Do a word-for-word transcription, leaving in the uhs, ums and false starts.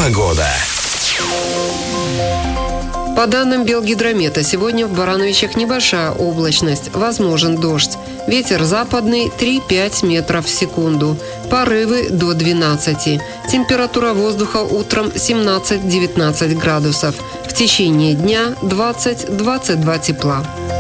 Погода. По данным Белгидромета, сегодня в Барановичах небольшая облачность, возможен дождь. Ветер западный три-пять метров в секунду. Порывы до двенадцати. Температура воздуха утром семнадцать-девятнадцать градусов. В течение дня двадцать-двадцать два тепла.